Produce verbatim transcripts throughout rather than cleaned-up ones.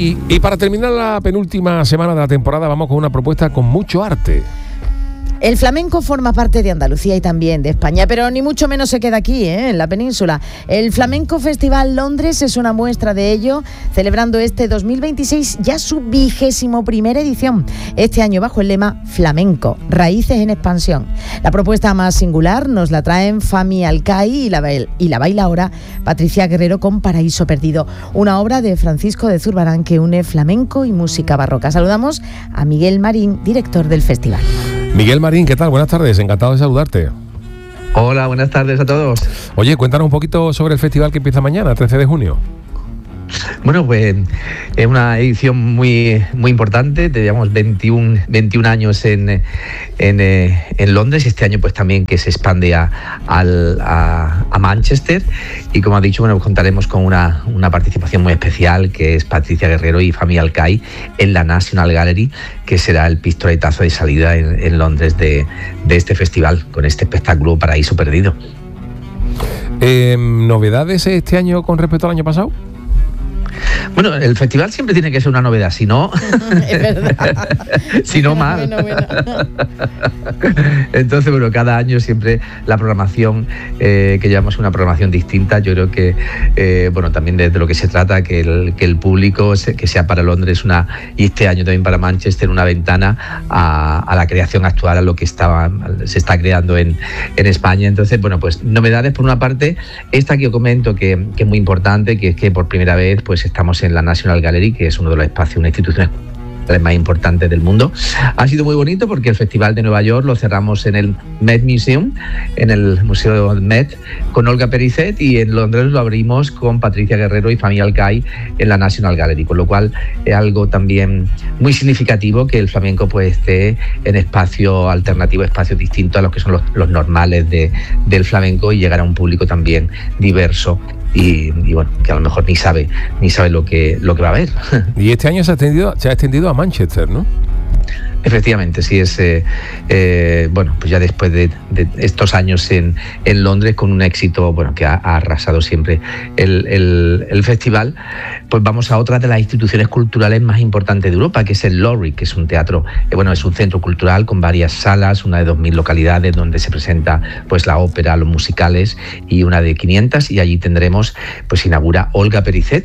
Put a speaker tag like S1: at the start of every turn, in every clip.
S1: Y, y para terminar la penúltima semana de la temporada vamos con una propuesta con mucho arte.
S2: El flamenco forma parte de Andalucía y también de España, pero ni mucho menos se queda aquí, ¿eh? En la península. El Flamenco Festival Londres es una muestra de ello, celebrando este dos mil veintiséis ya su vigésimo primera edición. Este año bajo el lema Flamenco, raíces en expansión. La propuesta más singular nos la traen Fami Alcai y la, y la baila ahora Patricia Guerrero con Paraíso Perdido, una obra de Francisco de Zurbarán que une flamenco y música barroca. Saludamos a Miguel Marín, director del festival.
S1: Miguel Marín, ¿qué tal? Buenas tardes, encantado de saludarte.
S3: Hola, buenas tardes a todos.
S1: Oye, cuéntanos un poquito sobre el festival que empieza mañana, trece de junio.
S3: Bueno, pues es una edición muy muy importante. Teníamos veintiún, veintiún años en, en, en Londres y este año pues también que se expande a, a, a Manchester. Y como ha dicho, bueno, contaremos con una, una participación muy especial que es Patricia Guerrero y Fami Alcai en la National Gallery, que será el pistoletazo de salida en, en Londres de, de este festival, con este espectáculo Paraíso Perdido.
S1: Eh, ¿Novedades este año con respecto al año pasado?
S3: Bueno, el festival siempre tiene que ser una novedad, si no,
S2: es verdad.
S3: si no mal.
S2: Bueno, bueno.
S3: Entonces, bueno, cada año siempre la programación eh, que llevamos una programación distinta. Yo creo que, eh, bueno, también de lo que se trata, que el, que el público, que sea para Londres una, y este año también para Manchester, una ventana a, a la creación actual, a lo que estaba, se está creando en, en España. Entonces, bueno, pues novedades por una parte, esta que os comento que, que es muy importante, que es que por primera vez pues estamos en la National Gallery, que es uno de los espacios, una institución más importantes del mundo. Ha sido muy bonito porque el Festival de Nueva York lo cerramos en el Met Museum, en el Museo Met, con Olga Pericet, y en Londres lo abrimos con Patricia Guerrero y Fami Alcai en la National Gallery, con lo cual es algo también muy significativo que el flamenco pues esté en espacio alternativo, espacios distintos a los que son los, los normales de, del flamenco, y llegar a un público también diverso. Y, y bueno, que a lo mejor ni sabe ni sabe lo que lo que va a haber.
S1: Y este año se ha extendido, se ha extendido a Manchester, ¿no?
S3: Efectivamente, sí, es eh, eh, bueno, pues ya después de, de estos años en, en Londres, con un éxito bueno que ha, ha arrasado siempre el, el, el festival, pues vamos a otra de las instituciones culturales más importantes de Europa, que es el Lowry, que es un teatro, eh, bueno, es un centro cultural con varias salas, una de dos mil localidades donde se presenta pues la ópera, los musicales, y una de quinientas, y allí tendremos, pues inaugura Olga Pericet,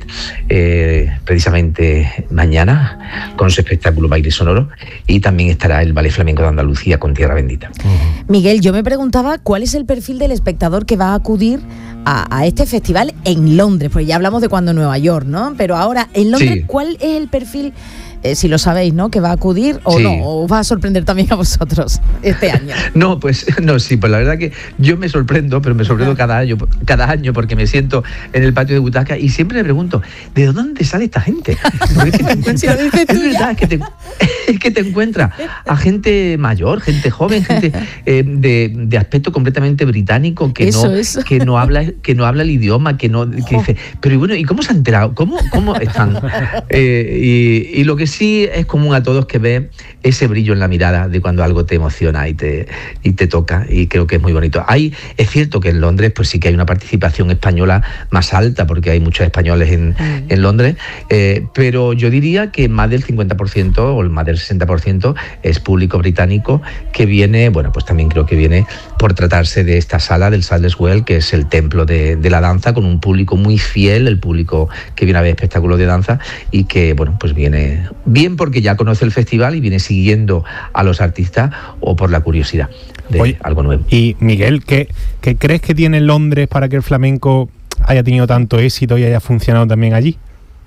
S3: eh, precisamente mañana, con su espectáculo Baile Sonoro, y también estará el Ballet Flamenco de Andalucía con Tierra Bendita.
S2: Miguel, yo me preguntaba cuál es el perfil del espectador que va a acudir a, a este festival en Londres, porque ya hablamos de cuando en Nueva York, ¿no? Pero ahora, en Londres, sí. ¿Cuál es el perfil, eh, si lo sabéis, ¿no?, que va a acudir o sí. no? ¿O va a sorprender también a vosotros este año?
S3: No, pues no, sí, pues la verdad que yo me sorprendo, pero me sorprendo cada año, cada año porque me siento en el patio de butaca y siempre me pregunto, ¿de dónde sale esta gente? Porque es que te encuentras, es verdad, es que te, es que te encuentras a gente mayor, gente joven, gente eh, de, de aspecto completamente británico que eso, no eso. que no habla que no habla el idioma, que no que dice, pero bueno, ¿y cómo se han enterado? ¿Cómo, cómo están? Eh, y, y lo que sí es común a todos, que ve ese brillo en la mirada de cuando algo te emociona y te y te toca, y creo que es muy bonito. Hay, es cierto que en Londres pues sí que hay una participación española más alta, porque hay muchos españoles en, mm. en Londres, eh, pero yo diría que más del cincuenta por ciento o más del sesenta por ciento es público británico que viene, bueno, pues también creo que viene por tratarse de esta sala del Sadler's Well, que es el templo de, de la danza, con un público muy fiel, el público que viene a ver espectáculos de danza, y que, bueno, pues viene bien porque ya conoce el festival y viene siguiendo a los artistas, o por la curiosidad de Oye, algo nuevo.
S4: Y Miguel, ¿qué, ¿qué crees que tiene Londres para que el flamenco haya tenido tanto éxito y haya funcionado también allí?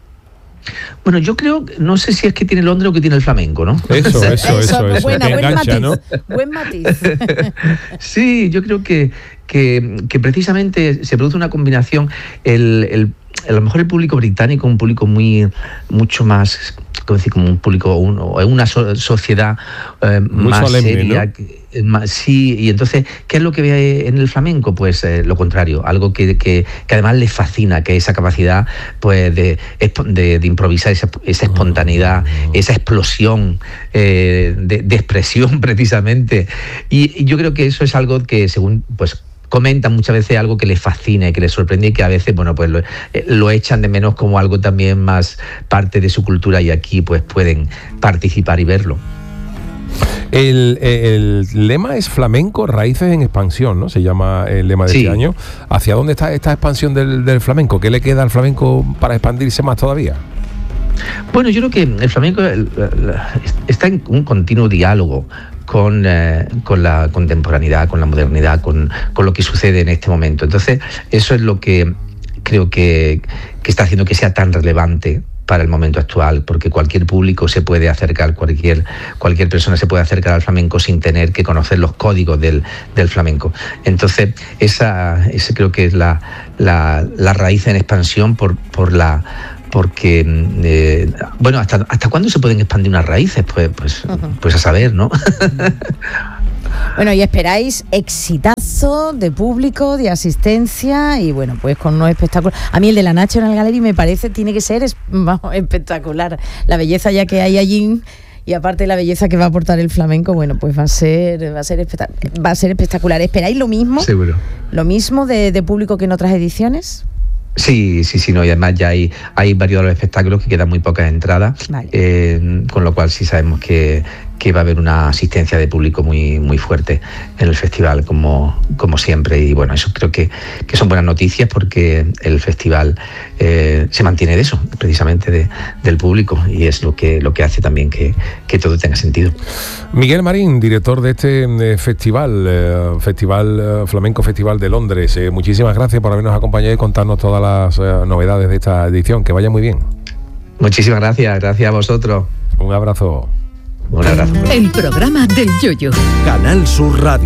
S3: Bueno, yo creo, no sé si es que tiene Londres o que tiene el flamenco, ¿no?
S1: Eso, eso, eso, eso. eso.
S2: Buena, buen
S1: engancha,
S2: matiz,
S1: ¿no?
S2: Buen matiz.
S3: Sí, yo creo que, que, que precisamente se produce una combinación, el, el, a lo mejor el público británico, un público muy, mucho más, ¿cómo decir? Como un público, un, una so, sociedad eh, más solemne, seria, ¿no? que, más, sí, y entonces, ¿qué es lo que ve en el flamenco? Pues eh, lo contrario, algo que, que, que además le fascina, que esa capacidad pues de, de, de improvisar, esa, esa espontaneidad, esa explosión eh, de, de expresión precisamente, y, y yo creo que eso es algo que según pues comentan muchas veces algo que les fascina y que les sorprende y que a veces, bueno, pues lo, lo echan de menos como algo también más parte de su cultura y aquí pues pueden participar y verlo.
S1: El, el lema es flamenco, raíces en expansión, ¿no? Se llama el lema de
S3: sí.
S1: este año. ¿Hacia dónde está esta expansión del, del flamenco? ¿Qué le queda al flamenco para expandirse más todavía?
S3: Bueno, yo creo que el flamenco está en un continuo diálogo con, eh, con la contemporaneidad, con la modernidad, con, con lo que sucede en este momento. Entonces, eso es lo que creo que, que está haciendo que sea tan relevante para el momento actual, porque cualquier público se puede acercar, cualquier, cualquier persona se puede acercar al flamenco sin tener que conocer los códigos del, del flamenco. Entonces, esa, esa creo que es la, la, la raíz en expansión por, por la... porque, eh, bueno, ¿hasta, ¿hasta cuándo se pueden expandir unas raíces? Pues, pues, uh-huh. pues a saber, ¿no?
S2: Bueno, y esperáis exitazo de público, de asistencia y bueno, pues con unos espectáculos. A mí el de la National Gallery me parece, tiene que ser es, vamos, espectacular. La belleza ya que hay allí y aparte la belleza que va a aportar el flamenco, bueno, pues va a ser, va a ser, espectac- va a ser espectacular. ¿Esperáis lo mismo?
S3: Seguro.
S2: ¿Lo mismo de, de público que en otras ediciones?
S3: Sí, sí, sí, no, y además ya hay, hay varios de los espectáculos que quedan muy pocas entradas, vale. eh, con lo cual sí sabemos que, que va a haber una asistencia de público muy, muy fuerte en el festival, como, como siempre, y bueno, eso creo que, que son buenas noticias porque el festival eh, se mantiene de eso, precisamente de, del público, y es lo que, lo que hace también que, que todo tenga sentido.
S1: Miguel Marín, director de este eh, festival, eh, Festival eh, Flamenco Festival de Londres, eh, muchísimas gracias por habernos acompañado y contarnos todas las eh, novedades de esta edición. Que vaya muy bien.
S3: Muchísimas gracias, gracias a vosotros.
S1: Un abrazo.
S3: Un abrazo.
S5: El programa del Yoyo.
S6: Canal Sur Radio.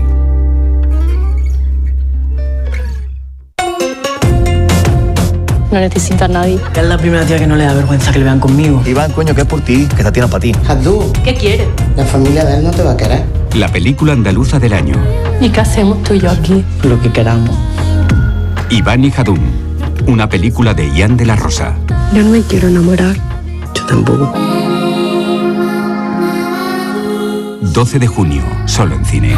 S7: No necesito a nadie.
S8: Es la primera tía que no le da vergüenza que le vean conmigo.
S6: Iván, coño, que es por ti, que esta tía no es para ti.
S9: Jadú,
S7: ¿Qué quiere?
S9: la familia de él no te va a querer.
S10: La película andaluza del año.
S7: ¿Y qué hacemos tú y yo aquí?
S8: Lo que queramos.
S10: Iván y Jadún. Una película de Ian de la Rosa.
S7: Yo no me quiero enamorar.
S8: Yo tampoco.
S10: doce de junio, solo en cines.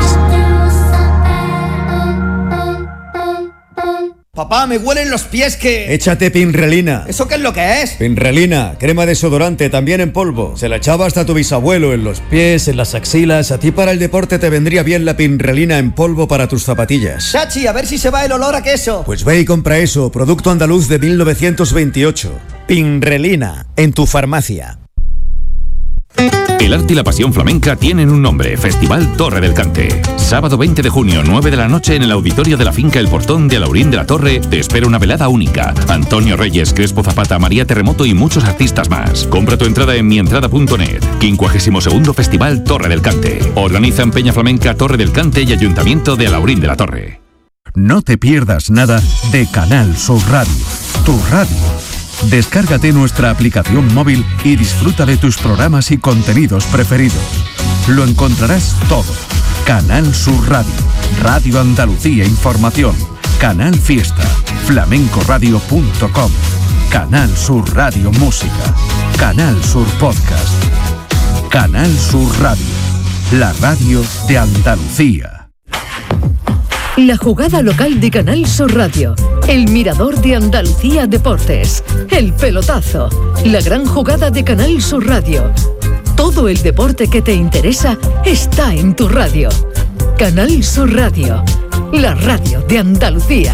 S6: Papá, me huelen los pies que... Échate Pinrelina. ¿Eso qué es lo que es? Pinrelina, crema desodorante, también en polvo. Se la echaba hasta tu bisabuelo en los pies, en las axilas. A ti para el deporte te vendría bien la Pinrelina en polvo para tus zapatillas.
S9: Chachi, a ver si se va el olor a queso.
S6: Pues ve y compra eso, producto andaluz de mil novecientos veintiocho. Pinrelina, en tu farmacia.
S11: El arte y la pasión flamenca tienen un nombre: Festival Torre del Cante. Sábado veinte de junio, nueve de la noche, en el auditorio de la finca El Portón de Alaurín de la Torre, te espera una velada única. Antonio Reyes, Crespo Zapata, María Terremoto y muchos artistas más. Compra tu entrada en mientrada punto net. quincuagésimo segundo Festival Torre del Cante. Organizan Peña Flamenca Torre del Cante y Ayuntamiento de Alaurín de la Torre.
S12: No te pierdas nada de Canal Sur Radio, tu radio. Descárgate nuestra aplicación móvil y disfruta de tus programas y contenidos preferidos. Lo encontrarás todo. Canal Sur Radio, Radio Andalucía Información, Canal Fiesta, flamenco radio punto com, Canal Sur Radio Música, Canal Sur Podcast, Canal Sur Radio, la radio de Andalucía.
S5: La jugada local de Canal Sur Radio, el mirador de Andalucía Deportes, el pelotazo, la gran jugada de Canal Sur Radio. Todo el deporte que te interesa está en tu radio. Canal Sur Radio, la radio de Andalucía.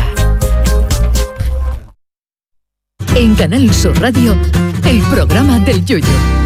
S5: En Canal Sur Radio, el programa del Yoyo.